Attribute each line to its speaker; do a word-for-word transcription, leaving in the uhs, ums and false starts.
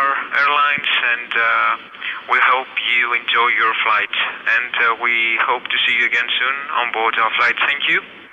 Speaker 1: Qatar Airlines, and uh, we hope you enjoy your flight. And uh, we hope to see you again soon on board our flight. Thank you.